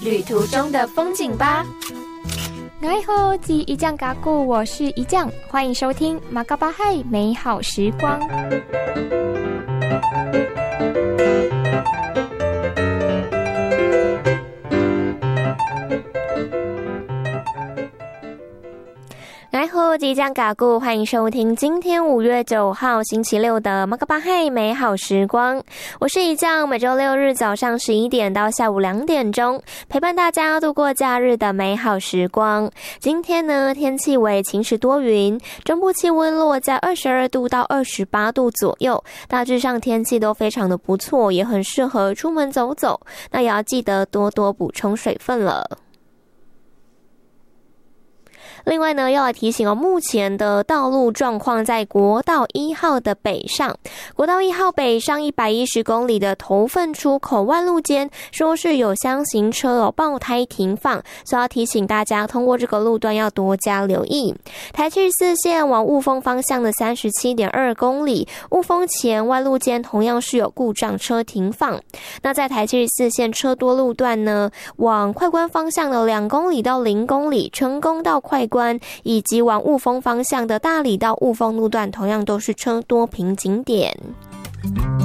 旅途中的风景吧。 哎吼，记一酱嘎固，我是一酱，欢迎收听马嘎巴嗨美好时光。来吼，即将嘎固，欢迎收听今天5月9号星期六的马嘎巴嗨美好时光。我是一酱，每周六日早上11点到下午2点钟，陪伴大家度过假日的美好时光。今天呢，天气为晴时多云，中部气温落在22度到28度左右，大致上天气都非常的不错，也很适合出门走走。那也要记得多多补充水分了。另外呢，要来提醒目前的道路状况，在国道1号的北上，国道1号北上110公里的头份出口万路间，说是有厢型车爆胎停放，所以要提醒大家通过这个路段要多加留意。台74线往雾峰方向的 37.2 公里，雾峰前万路间同样是有故障车停放。那在台74线车多路段呢，往快关方向的2公里到0公里，成功到快关，以及往雾峰方向的大里到雾峰路段同样都是车多瓶颈点。